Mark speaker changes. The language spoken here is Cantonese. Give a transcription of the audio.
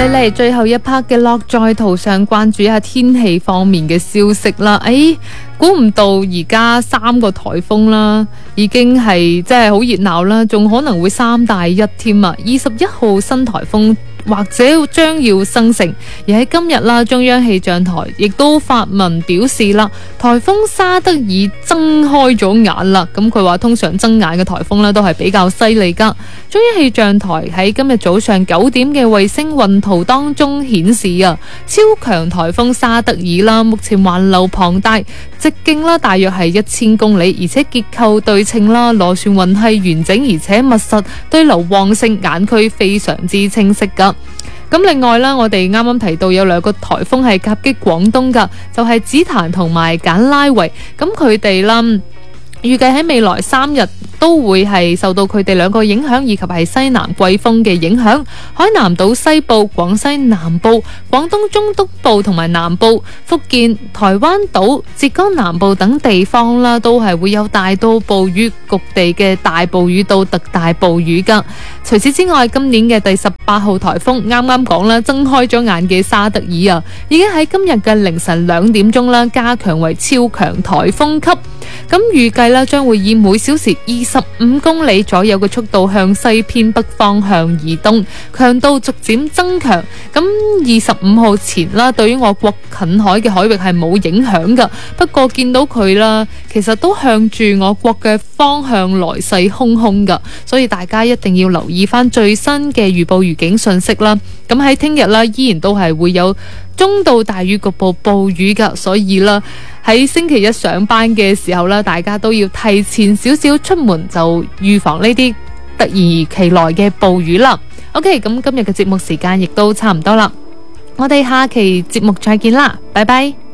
Speaker 1: 嚟最後一 part 嘅樂在途上，關注一下天氣方面嘅消息啦。估唔到而家3個颱風啦，已經係真係好熱鬧啦，仲可能會3帶1添啊！21號新颱風或者將要生成，而喺今日啦，中央氣象台亦都發文表示啦，颱風沙德爾睜開咗眼啦。咁佢話通常睜眼嘅颱風咧都係比較犀利噶。中央氣象台喺今日早上9點嘅衛星雲圖當中顯示啊，超強颱風沙德爾啦，目前環流龐大，直徑啦大約係1000公里，而且結構對稱啦，螺旋雲係完整而且密實，對流旺盛，眼區非常之清晰噶。咁另外啦，我哋啱啱提到有2個颱風係夾擊廣東噶，就係紫檀同埋簡拉維。咁佢哋啦，預計喺未來3日都會係受到佢哋2個影響，以及係西南季風嘅影響。海南島西部、廣西南部、廣東中東部同埋南部、福建、台灣島、浙江南部等地方啦，都係會有大到暴雨，局地嘅大暴雨到特大暴雨噶。除此之外，今年嘅第18號颱風啱啱講啦，睜開咗眼嘅沙德爾啊，已經喺今日嘅凌晨2點鐘啦，加強為超強颱風級。咁預計啦，將會以每小時25公里左右嘅速度向西偏北方向移動，強度逐漸增強。咁25號前啦，對於我國近海嘅海域係冇影響噶。不過見到佢啦，其實都向住我國嘅方向來勢洶洶噶，所以大家一定要留意翻最新嘅預報預警信息啦。咁喺聽日啦，依然都係會有中到大雨局部暴雨噶，所以啦，喺星期一上班嘅時候啦，大家都要提前少少出門，就預防呢啲突然其來嘅暴雨啦。OK， 咁今日嘅節目時間亦都差唔多啦，我哋下期節目再見啦，拜拜。